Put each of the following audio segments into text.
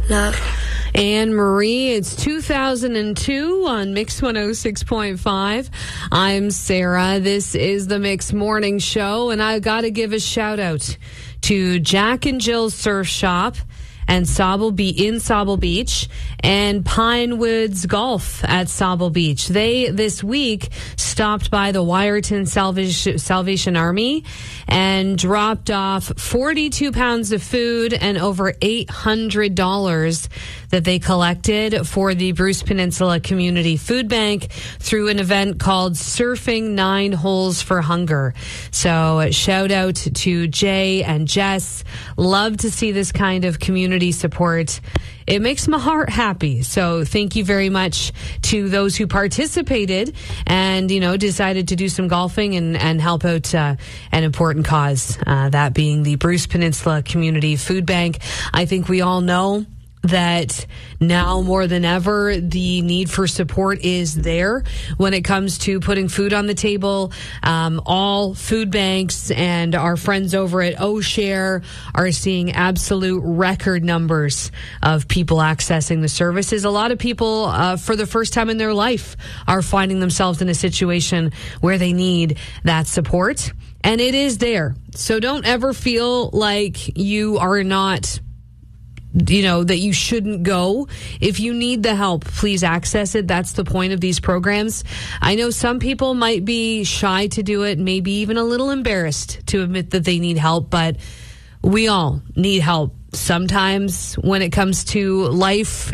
Love. Anne Marie, it's 2002 on Mix 106.5. I'm Sarah. This is the Mix Morning Show, and I got to give a shout out to Jack and Jill's Surf Shop and Sauble Beach and Pinewoods Golf at Sauble Beach. They, this week, stopped by the Wyerton Salvation Army and dropped off 42 pounds of food and over $800 that they collected for the Bruce Peninsula Community Food Bank through an event called Surfing 9 Holes for Hunger. So shout out to Jay and Jess. Love to see this kind of community support. It makes my heart happy. So thank you very much to those who participated and, decided to do some golfing and help out an important cause, that being the Bruce Peninsula Community Food Bank. I think we all know that now more than ever, the need for support is there when it comes to putting food on the table. All food banks and our friends over at O'Share are seeing absolute record numbers of people accessing the services. A lot of people, for the first time in their life, are finding themselves in a situation where they need that support. And it is there. So don't ever feel like you are not, that you shouldn't go. If you need the help, please access it. That's the point of these programs. I know some people might be shy to do it, maybe even a little embarrassed to admit that they need help, but we all need help sometimes when it comes to life,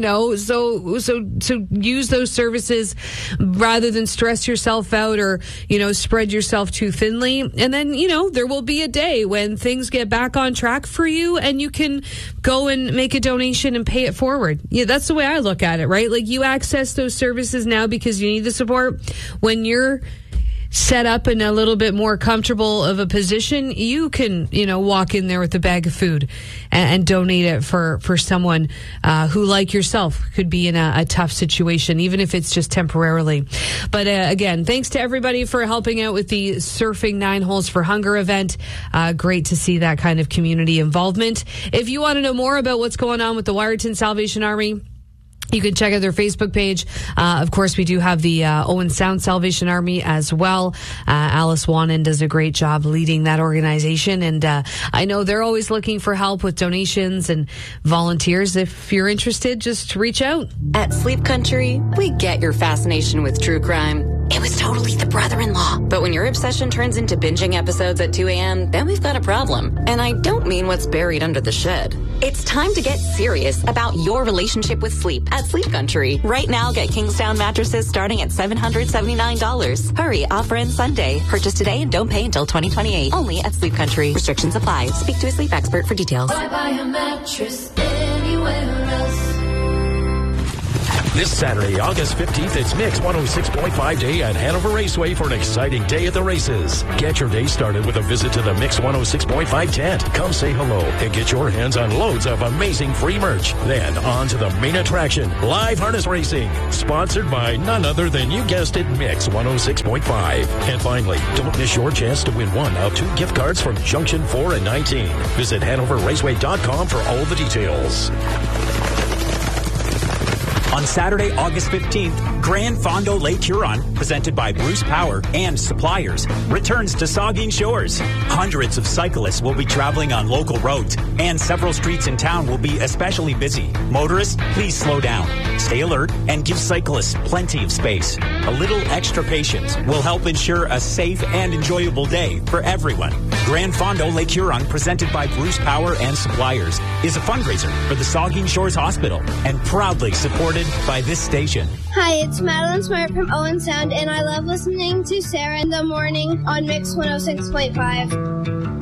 so use those services rather than stress yourself out or, spread yourself too thinly. And then, there will be a day when things get back on track for you and you can go and make a donation and pay it forward. Yeah, that's the way I look at it, right? Like, you access those services now because you need the support. When you're set up in a little bit more comfortable of a position, you can, walk in there with a bag of food and donate it for someone who, like yourself, could be in a tough situation, even if it's just temporarily. But again, thanks to everybody for helping out with the Surfing 9 Holes for Hunger event. Great to see that kind of community involvement. If you want to know more about what's going on with the Wyerton Salvation Army, you can check out their Facebook page. Of course, we do have the Owen Sound Salvation Army as well. Alice Wannen does a great job leading that organization. And I know they're always looking for help with donations and volunteers. If you're interested, just reach out. At Sleep Country, we get your fascination with true crime. It was totally the brother-in-law. But when your obsession turns into binging episodes at 2 a.m., then we've got a problem. And I don't mean what's buried under the shed. It's time to get serious about your relationship with sleep at Sleep Country. Right now, get Kingstown mattresses starting at $779. Hurry, offer ends Sunday. Purchase today and don't pay until 2028. Only at Sleep Country. Restrictions apply. Speak to a sleep expert for details. Why buy a mattress anywhere else? This Saturday, August 15th, it's Mix 106.5 Day at Hanover Raceway for an exciting day at the races. Get your day started with a visit to the Mix 106.5 tent. Come say hello and get your hands on loads of amazing free merch. Then on to the main attraction, live harness racing, sponsored by none other than, you guessed it, Mix 106.5. And finally, don't miss your chance to win one of 2 gift cards from Junction 4 and 19. Visit HanoverRaceway.com for all the details. On Saturday, August 15th, Grand Fondo Lake Huron, presented by Bruce Power and Suppliers, returns to Saugeen Shores. Hundreds of cyclists will be traveling on local roads, and several streets in town will be especially busy. Motorists, please slow down, stay alert, and give cyclists plenty of space. A little extra patience will help ensure a safe and enjoyable day for everyone. Grand Fondo Lake Huron, presented by Bruce Power and Suppliers, is a fundraiser for the Saugeen Shores Hospital and proudly supported by this station. Hi, it's Madeline Smart from Owen Sound, and I love listening to Sarah in the morning on Mix 106.5.